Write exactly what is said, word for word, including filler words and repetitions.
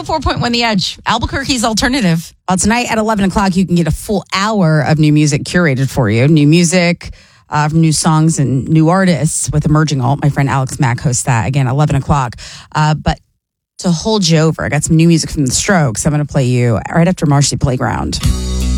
four point one The Edge, Albuquerque's alternative. Well, tonight at eleven o'clock, you can get a full hour of new music curated for you. New music, uh, from new songs and new artists with Emerging Alt. My friend Alex Mack hosts that, again, eleven o'clock. Uh, but to hold you over, I got some new music from The Strokes. I'm going to play you right after Marcy Playground.